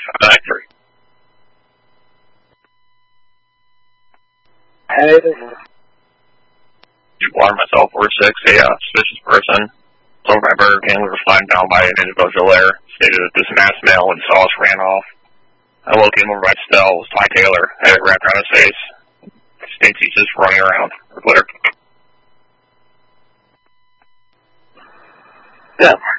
factory. Hey. Alarm myself, 4-6, a suspicious person. Over my Burger King, we were flying down by an individual there. Stated that this masked male and saw us ran off. I located him over by Stell. It was Ty Taylor. Had it wrapped around his face. States he's just running around. Clear. Yeah.